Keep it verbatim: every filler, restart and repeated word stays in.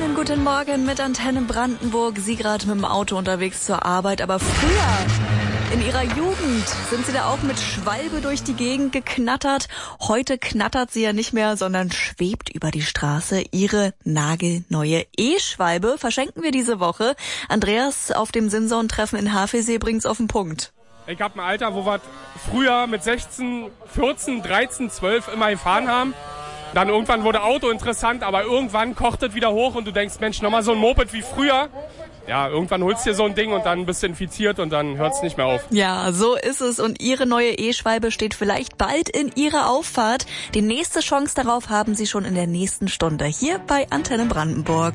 Schönen guten Morgen mit Antenne Brandenburg. Sie gerade mit dem Auto unterwegs zur Arbeit, aber früher, in Ihrer Jugend, sind Sie da auch mit Schwalbe durch die Gegend geknattert? Heute knattert sie ja nicht mehr, sondern schwebt über die Straße. Ihre nagelneue E-Schwalbe verschenken wir diese Woche. Andreas auf dem Simson-Treffen in Havelsee bringt's auf den Punkt. Ich hab ein Alter, wo wir früher mit sechzehn, vierzehn, dreizehn, zwölf immer gefahren haben. Dann irgendwann wurde Auto interessant, aber irgendwann kocht es wieder hoch und du denkst, Mensch, nochmal so ein Moped wie früher. Ja, irgendwann holst du dir so ein Ding und dann bist du infiziert und dann hört es nicht mehr auf. Ja, so ist es. Und Ihre neue E-Schwalbe steht vielleicht bald in Ihrer Auffahrt. Die nächste Chance darauf haben Sie schon in der nächsten Stunde hier bei Antenne Brandenburg.